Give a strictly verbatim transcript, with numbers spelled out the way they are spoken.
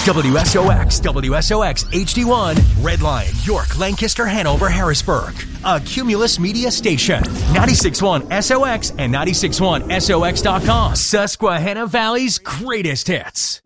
W S O X, W S O X H D one, Red Lion, York, Lancaster, Hanover, Harrisburg. A Cumulus Media station. ninety-six point one S O X and ninety-six point one S O X dot com. Susquehanna Valley's greatest hits.